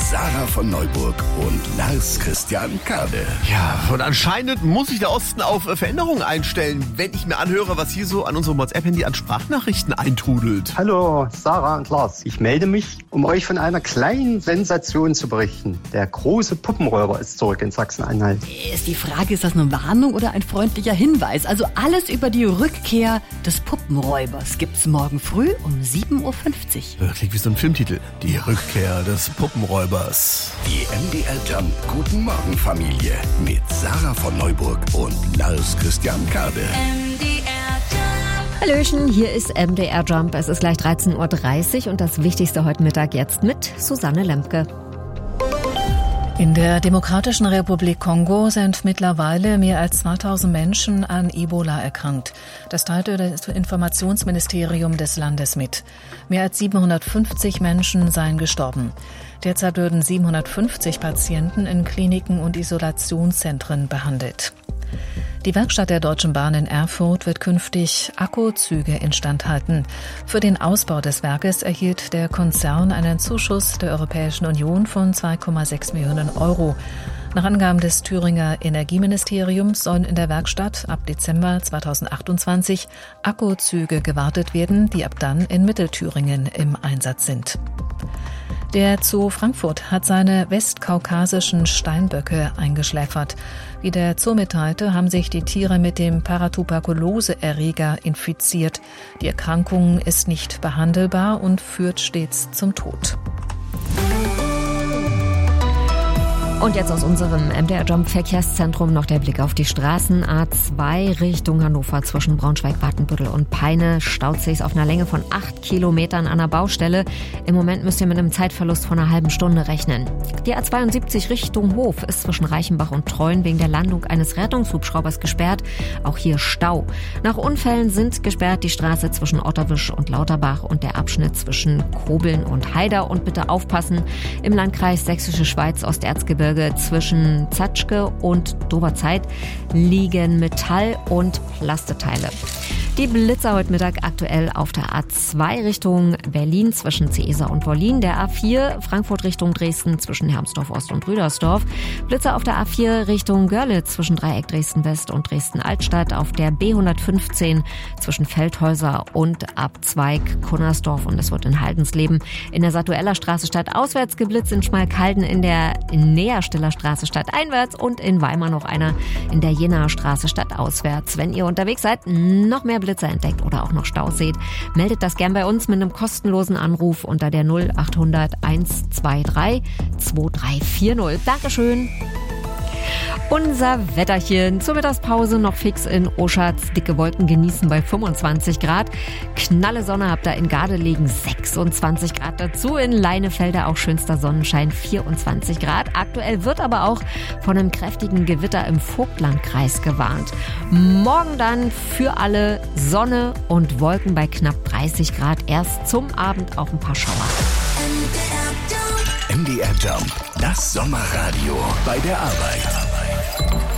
Sarah von Neuburg und Lars Christian Kade. Ja, und anscheinend muss sich der Osten auf Veränderungen einstellen, wenn ich mir anhöre, was hier so an unserem WhatsApp-Handy an Sprachnachrichten eintrudelt. Hallo, Sarah und Lars. Ich melde mich, um euch von einer kleinen Sensation zu berichten. Der große Puppenräuber ist zurück in Sachsen-Anhalt. Ist die Frage, ist das eine Warnung oder ein freundlicher Hinweis? Also alles über die Rückkehr des Puppenräubers gibt's morgen früh um 7.50 Uhr. Klingt wie so ein Filmtitel. Die Rückkehr des Puppenräubers. Die MDR Jump Guten Morgen Familie mit Sarah von Neuburg und Lars Christian Kade. Hallöchen, hier ist MDR Jump. Es ist gleich 13.30 Uhr und das Wichtigste heute Mittag jetzt mit Susanne Lemke. In der Demokratischen Republik Kongo sind mittlerweile mehr als 2000 Menschen an Ebola erkrankt. Das teilte das Informationsministerium des Landes mit. Mehr als 750 Menschen seien gestorben. Derzeit würden 750 Patienten in Kliniken und Isolationszentren behandelt. Die Werkstatt der Deutschen Bahn in Erfurt wird künftig Akkuzüge instand halten. Für den Ausbau des Werkes erhielt der Konzern einen Zuschuss der Europäischen Union von 2,6 Millionen Euro. Nach Angaben des Thüringer Energieministeriums sollen in der Werkstatt ab Dezember 2028 Akkuzüge gewartet werden, die ab dann in Mittelthüringen im Einsatz sind. Der Zoo Frankfurt hat seine westkaukasischen Steinböcke eingeschläfert. Wie der Zoo mitteilte, haben sich die Tiere mit dem Paratuberkulose-Erreger infiziert. Die Erkrankung ist nicht behandelbar und führt stets zum Tod. Und jetzt aus unserem MDR Jump Verkehrszentrum noch der Blick auf die Straßen. A2 Richtung Hannover zwischen Braunschweig, Watenbüttel und Peine. Staut sich's auf einer Länge von 8 Kilometern an der Baustelle. Im Moment müsst ihr mit einem Zeitverlust von einer halben Stunde rechnen. Die A72 Richtung Hof ist zwischen Reichenbach und Treuen wegen der Landung eines Rettungshubschraubers gesperrt. Auch hier Stau. Nach Unfällen sind gesperrt die Straße zwischen Otterwisch und Lauterbach und der Abschnitt zwischen Kobeln und Haider. Und bitte aufpassen, im Landkreis Sächsische Schweiz, Osterzgebirge zwischen Zatschke und Doberzeit liegen Metall- und Plasteteile. Die Blitzer heute Mittag aktuell auf der A2 Richtung Berlin zwischen Ceesa und Wollin, der A4 Frankfurt Richtung Dresden zwischen Hermsdorf Ost und Rüdersdorf, Blitzer auf der A4 Richtung Görlitz zwischen Dreieck Dresden West und Dresden Altstadt, auf der B115 zwischen Feldhäuser und Abzweig Kunnersdorf und es wird in Haldensleben in der Satueller Straße stadtauswärts geblitzt, in Schmalkalden in der Näherstiller Straße stadteinwärts und in Weimar noch einer in der Jenaer Straße stadtauswärts. Wenn ihr unterwegs seid, noch mehr Blitzer entdeckt oder auch noch Staus seht, meldet das gern bei uns mit einem kostenlosen Anruf unter der 0800 123 2340. Dankeschön. Unser Wetterchen zur Mittagspause noch fix in Oschatz. Dicke Wolken genießen bei 25 Grad. Knalle Sonne habt ihr in Gardelegen 26 Grad dazu. In Leinefelde auch schönster Sonnenschein 24 Grad. Aktuell wird aber auch von einem kräftigen Gewitter im Vogtlandkreis gewarnt. Morgen dann für alle Sonne und Wolken bei knapp 30 Grad. Erst zum Abend auch ein paar Schauer. MDR Jump, das Sommerradio bei der Arbeit.